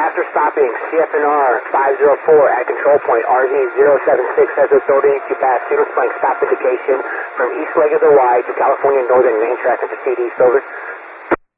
After stopping CFNR 504 at control point RZ076 has the ability to pass Cedar Plank stop indication from east leg of the Y to California Northern main track into CD. Over.